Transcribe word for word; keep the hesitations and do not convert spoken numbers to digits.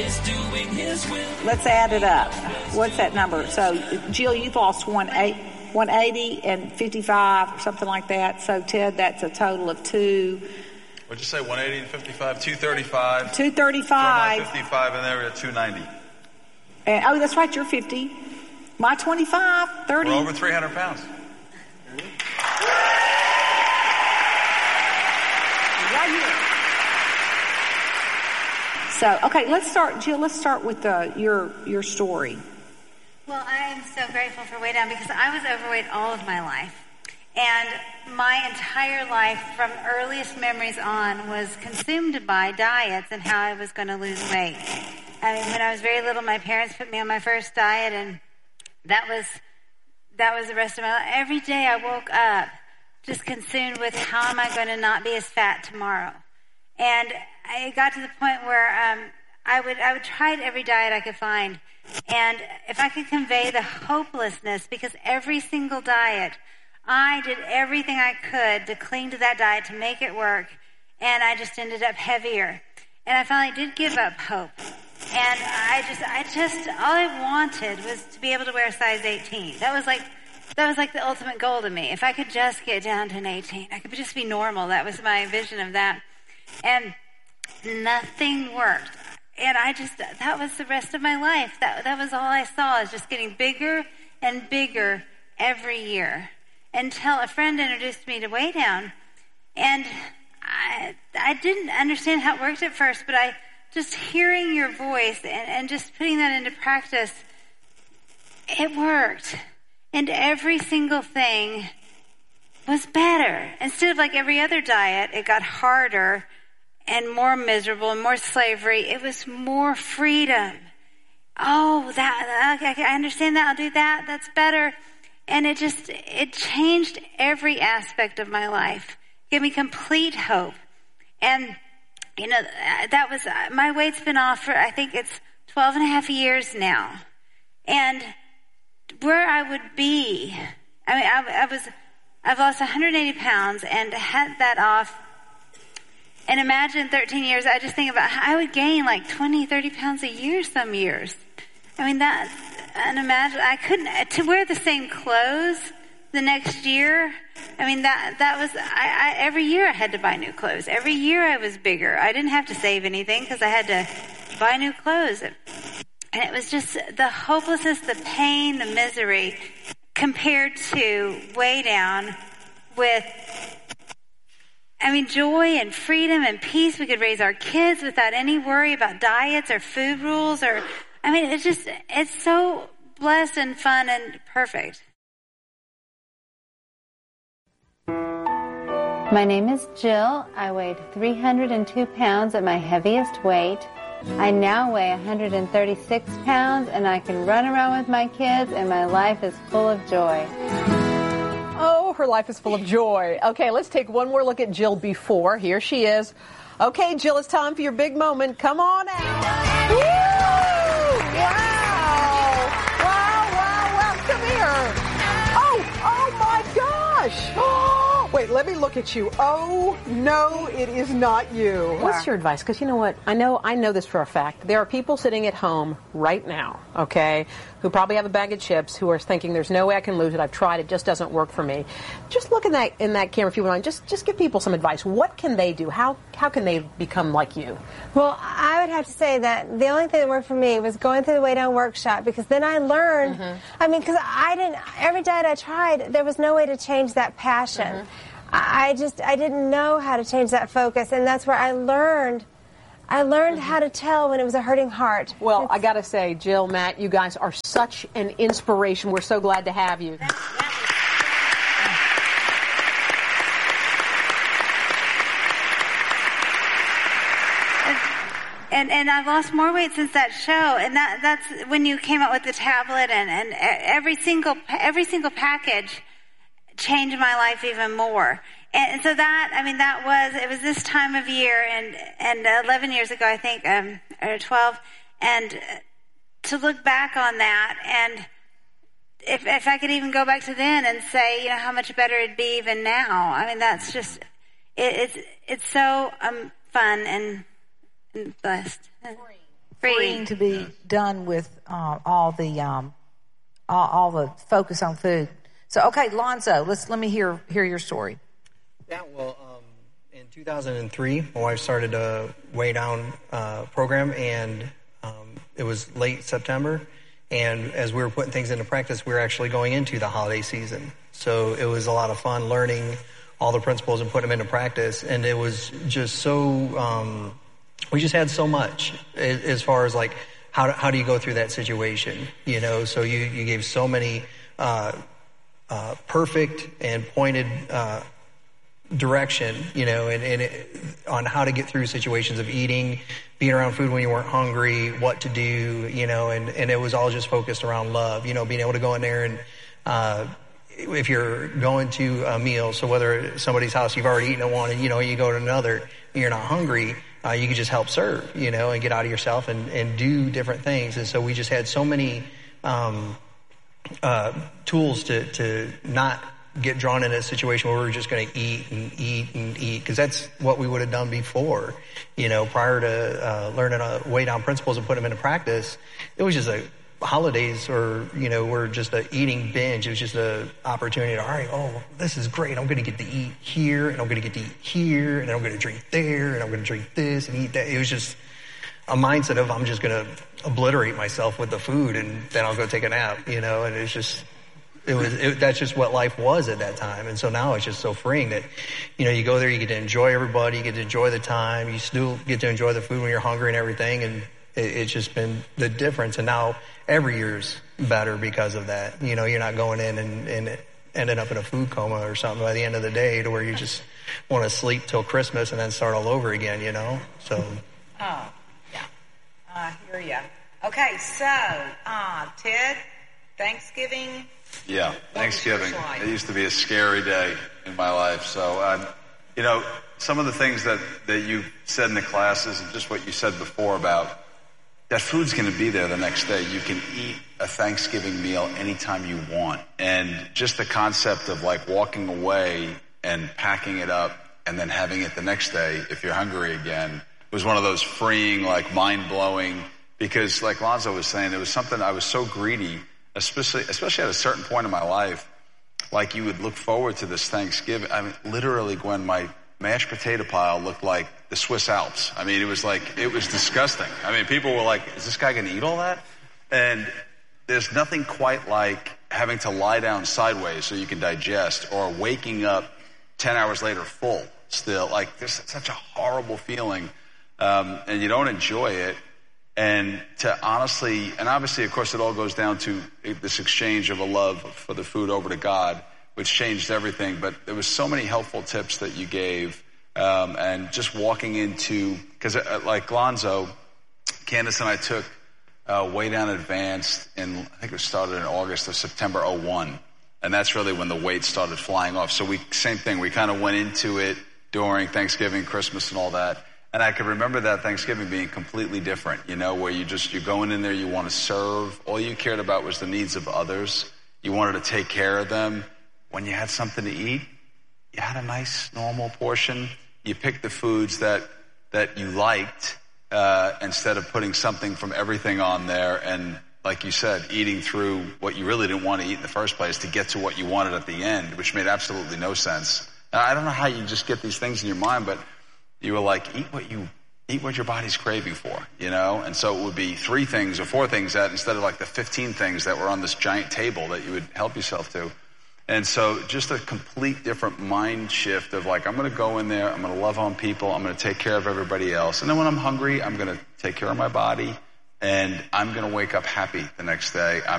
always doing his will. Let's add it up. What's that number? So, Jill, you've lost one eighty and fifty-five or something like that. So, Ted, that's a total of two. What'd you say, one eighty and fifty-five? two thirty-five. two thirty-five. fifty-five, and there we're at two ninety. And, oh, that's right, you're fifty. My twenty-five, thirty. We're over three hundred pounds. Right here. So, okay, let's start, Jill, let's start with uh, your your story. Well, I am so grateful for Way Down because I was overweight all of my life. And my entire life, from earliest memories on, was consumed by diets and how I was going to lose weight. I mean, when I was very little, my parents put me on my first diet, and that was that was the rest of my life. Every day I woke up just consumed with how am I going to not be as fat tomorrow. And I got to the point where um, I would I would try every diet I could find. And if I could convey the hopelessness, because every single diet, I did everything I could to cling to that diet, to make it work, and I just ended up heavier. And I finally did give up hope. And I just, I just, all I wanted was to be able to wear a size eighteen. That was like, that was like the ultimate goal to me. If I could just get down to an eighteen, I could just be normal. That was my vision of that. And nothing worked. And I just, that was the rest of my life. That, that was all I saw, is just getting bigger and bigger every year. Until a friend introduced me to Way Down. And I, I didn't understand how it worked at first, but I, just hearing your voice and, and just putting that into practice, it worked. And every single thing was better. Instead of like every other diet, it got harder and more miserable and more slavery. It was more freedom. Oh, that, okay, I understand that. I'll do that. That's better. And it just, it changed every aspect of my life. It gave me complete hope. And you know, that was, my weight's been off for, I think it's twelve and a half years now. And where I would be, I mean, I, I was, I've lost one hundred eighty pounds and had that off. And imagine thirteen years, I just think about how I would gain like twenty, thirty pounds a year some years. I mean, that's unimaginable. I couldn't, to wear the same clothes the next year, I mean, that that was, I, I, every year I had to buy new clothes. Every year I was bigger. I didn't have to save anything because I had to buy new clothes. And it was just the hopelessness, the pain, the misery compared to Way Down with, I mean, joy and freedom and peace. We could raise our kids without any worry about diets or food rules or, I mean, it's just, it's so blessed and fun and perfect. My name is Jill. I weighed three hundred two pounds at my heaviest weight. I now weigh one hundred thirty-six pounds, and I can run around with my kids, and my life is full of joy. Oh, her life is full of joy. Okay, let's take one more look at Jill before. Here she is. Okay, Jill, it's time for your big moment. Come on out. Woo! Wow! Wow, wow, wow. Come here. Oh, oh my gosh. Oh! Wait, let me look at you. Oh, no, it is not you. What's your advice? Because you know what? I know I know this for a fact. There are people sitting at home right now, okay, who probably have a bag of chips, who are thinking, there's no way I can lose it. I've tried. It just doesn't work for me. Just look in that in that camera if you want. Just just give people some advice. What can they do? How how can they become like you? Well, I would have to say that the only thing that worked for me was going through the Way Down workshop, because then I learned, mm-hmm. I mean, because I didn't, every diet I tried, there was no way to change that passion. Mm-hmm. I just, I didn't know how to change that focus, and that's where I learned, I learned mm-hmm. how to tell when it was a hurting heart. Well, it's, I got to say, Jill, Matt, you guys are such an inspiration. We're so glad to have you. And and I've lost more weight since that show, and that that's when you came out with the tablet, and, and every single every single package changed my life even more. And so that, I mean, that was, it was this time of year, and and eleven years ago, I think, um, or twelve, and to look back on that, and if if I could even go back to then and say, you know, how much better it'd be even now. I mean, that's just, it, it's it's so um, fun and. Blessed. freeing to be done with uh, all the um, all, all the focus on food. So, okay, Lonzo, let's let me hear hear your story. Yeah, well, um, in two thousand three, my wife started a Weigh Down uh, program, and um, it was late September. And as we were putting things into practice, we were actually going into the holiday season. So it was a lot of fun learning all the principles and putting them into practice. And it was just so, um, we just had so much as far as like, how do, how do you go through that situation? You know, so you, you gave so many uh, uh, perfect and pointed uh, direction, you know, and, and it, on how to get through situations of eating, being around food when you weren't hungry, what to do, you know, and, and it was all just focused around love, you know, being able to go in there and, uh, if you're going to a meal, so whether somebody's house you've already eaten at one and, you know, you go to another and you're not hungry, uh, you can just help serve, you know, and get out of yourself and, and do different things. And so we just had so many, um, uh, tools to, to not get drawn in a situation where we were just going to eat and eat and eat, because that's what we would have done before, you know, prior to uh, learning uh, Weigh Down principles and putting them into practice. It was just a holidays or, you know, we're just a eating binge. It was just a opportunity to, all right, oh, this is great. I'm going to get to eat here, and I'm going to get to eat here, and I'm going to drink there, and I'm going to drink this and eat that. It was just a mindset of, I'm just going to obliterate myself with the food, and then I'll go take a nap, you know, and it's just, It was, it, that's just what life was at that time. And so now it's just so freeing that, you know, you go there, you get to enjoy everybody, you get to enjoy the time, you still get to enjoy the food when you're hungry and everything. And it, it's just been the difference. And now every year's better because of that. You know, you're not going in and, and ending up in a food coma or something by the end of the day to where you just want to sleep till Christmas and then start all over again, you know? So. Oh, yeah. I hear ya. Okay, so, uh, Ted, Thanksgiving. Yeah, Thanksgiving. It used to be a scary day in my life. So, um, you know, some of the things that, that you said in the classes and just what you said before about that food's going to be there the next day. You can eat a Thanksgiving meal anytime you want. And just the concept of like walking away and packing it up and then having it the next day if you're hungry again was one of those freeing, like mind-blowing, because like Lonzo was saying, it was something I was so greedy, especially especially at a certain point in my life, like you would look forward to this Thanksgiving. I mean, literally, Gwen, my mashed potato pile looked like the Swiss Alps. I mean, it was like, it was disgusting. I mean, people were like, is this guy going to eat all that? And there's nothing quite like having to lie down sideways so you can digest, or waking up ten hours later full still. Like, there's such a horrible feeling, um, and you don't enjoy it. And to honestly, and obviously, of course, it all goes down to this exchange of a love for the food over to God, which changed everything. But there was so many helpful tips that you gave, um, and just walking into, because uh, like Lonzo, Candace and I took uh, Weigh Down Advanced in, I think it started in August or September oh one. And that's really when the weight started flying off. So we, same thing, we kind of went into it during Thanksgiving, Christmas and all that. And I can remember that Thanksgiving being completely different, you know, where you just, you're going in there, you want to serve. All you cared about was the needs of others. You wanted to take care of them. When you had something to eat, you had a nice, normal portion. You picked the foods that, that you liked, uh, instead of putting something from everything on there. And like you said, eating through what you really didn't want to eat in the first place to get to what you wanted at the end, which made absolutely no sense. Now, I don't know how you just get these things in your mind, but you were like, eat what you, eat what your body's craving for, you know? And so it would be three things or four things that instead of like the fifteen things that were on this giant table that you would help yourself to. And so just a complete different mind shift of like, I'm going to go in there, I'm going to love on people, I'm going to take care of everybody else. And then when I'm hungry, I'm going to take care of my body, and I'm going to wake up happy the next day. I'm